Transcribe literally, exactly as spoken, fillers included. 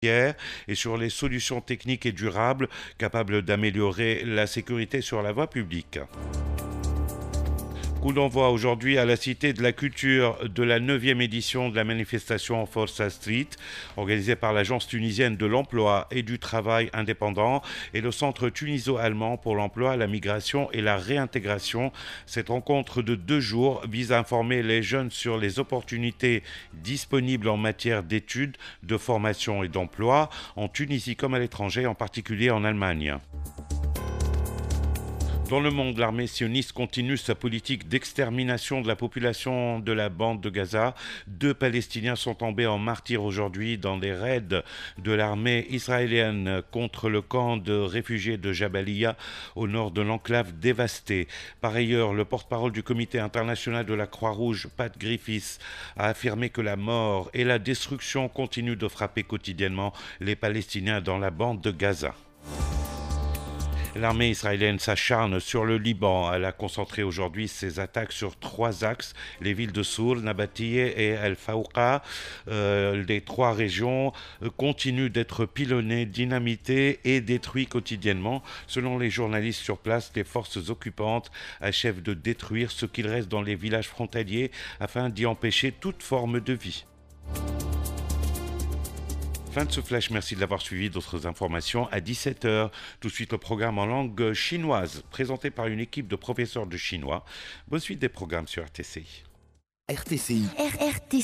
et sur les solutions techniques et durables capables d'améliorer la sécurité sur la voie publique. Coup d'envoi aujourd'hui à la Cité de la Culture de la neuvième édition de la manifestation Forza Street, organisée par l'Agence tunisienne de l'emploi et du travail indépendant et le Centre tuniso-allemand pour l'emploi, la migration et la réintégration. Cette rencontre de deux jours vise à informer les jeunes sur les opportunités disponibles en matière d'études, de formation et d'emploi en Tunisie comme à l'étranger, en particulier en Allemagne. Dans le monde, l'armée sioniste continue sa politique d'extermination de la population de la bande de Gaza. Deux Palestiniens sont tombés en martyrs aujourd'hui dans des raids de l'armée israélienne contre le camp de réfugiés de Jabalia au nord de l'enclave dévastée. Par ailleurs, le porte-parole du Comité international de la Croix-Rouge, Pat Griffiths, a affirmé que la mort et la destruction continuent de frapper quotidiennement les Palestiniens dans la bande de Gaza. L'armée israélienne s'acharne sur le Liban. Elle a concentré aujourd'hui ses attaques sur trois axes, les villes de Sour, Nabatieh et El Fauqa. Euh, les trois régions euh, continuent d'être pilonnées, dynamitées et détruites quotidiennement. Selon les journalistes sur place, les forces occupantes achèvent de détruire ce qu'il reste dans les villages frontaliers afin d'y empêcher toute forme de vie. Fin de ce flash, merci de l'avoir suivi. D'autres informations à dix-sept heures. Tout de suite le programme en langue chinoise, présenté par une équipe de professeurs de chinois. Bonne suite des programmes sur R T C I. R T C I. R R T